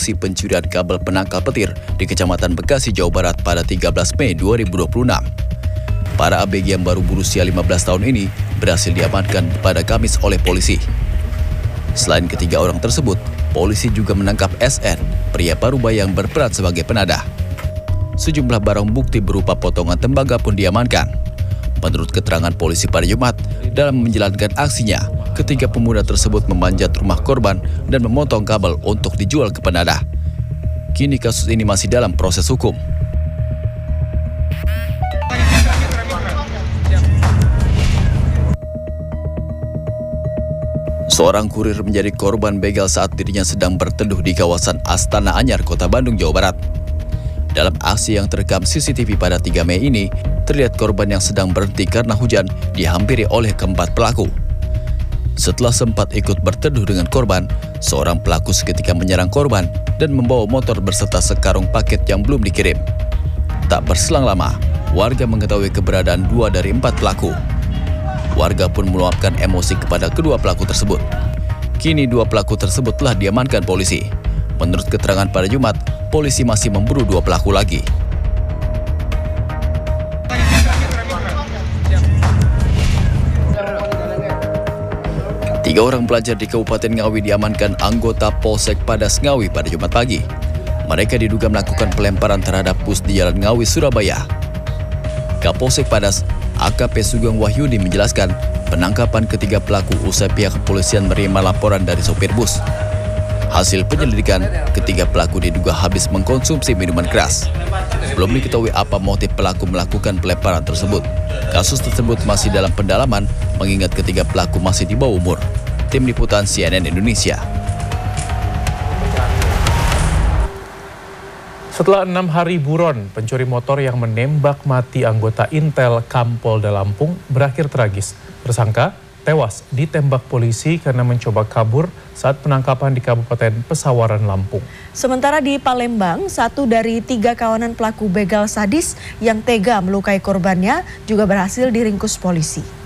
aksi pencurian kabel penangkal petir di Kecamatan Bekasi, Jawa Barat pada 13 Mei 2026. Para ABG yang baru berusia 15 tahun ini berhasil diamankan pada Kamis oleh polisi. Selain ketiga orang tersebut, polisi juga menangkap SN, pria Parubaya yang berperan sebagai penadah. Sejumlah barang bukti berupa potongan tembaga pun diamankan. Menurut keterangan polisi pada Jumat, dalam menjalankan aksinya, ketiga pemuda tersebut memanjat rumah korban dan memotong kabel untuk dijual ke penadah. Kini kasus ini masih dalam proses hukum. Seorang kurir menjadi korban begal saat dirinya sedang berteduh di kawasan Astana Anyar, Kota Bandung, Jawa Barat. Dalam aksi yang terekam CCTV pada 3 Mei ini, terlihat korban yang sedang berhenti karena hujan dihampiri oleh keempat pelaku. Setelah sempat ikut berteduh dengan korban, seorang pelaku seketika menyerang korban dan membawa motor beserta sekarung paket yang belum dikirim. Tak berselang lama, warga mengetahui keberadaan 2 dari 4 pelaku. Warga pun meluapkan emosi kepada kedua pelaku tersebut. Kini 2 pelaku tersebut telah diamankan polisi. Menurut keterangan pada Jumat, polisi masih memburu 2 pelaku lagi. Tiga orang pelajar di Kabupaten Ngawi diamankan anggota Polsek Padas Ngawi pada Jumat pagi. Mereka diduga melakukan pelemparan terhadap bus di Jalan Ngawi, Surabaya. Kapolsek Padas, AKP Sugeng Wahyudi menjelaskan penangkapan ketiga pelaku usai pihak kepolisian menerima laporan dari sopir bus. Hasil penyelidikan, ketiga pelaku diduga habis mengkonsumsi minuman keras. Belum diketahui apa motif pelaku melakukan pelemparan tersebut. Kasus tersebut masih dalam pendalaman, mengingat ketiga pelaku masih di bawah umur. Tim Liputan CNN Indonesia. Setelah 6 hari buron, pencuri motor yang menembak mati anggota Intel Kampolda Lampung berakhir tragis. Tersangka tewas ditembak polisi karena mencoba kabur saat penangkapan di Kabupaten Pesawaran, Lampung. Sementara di Palembang, 1 dari 3 kawanan pelaku begal sadis yang tega melukai korbannya juga berhasil diringkus polisi.